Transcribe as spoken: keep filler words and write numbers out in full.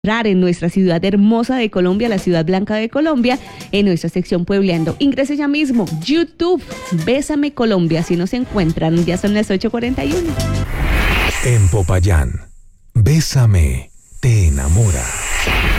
en nuestra ciudad hermosa de Colombia, la ciudad blanca de Colombia, en nuestra sección Puebleando. Ingrese ya mismo, YouTube, Bésame Colombia, si nos encuentran, ya son las ocho cuarenta y uno. En Popayán, Bésame, te enamora.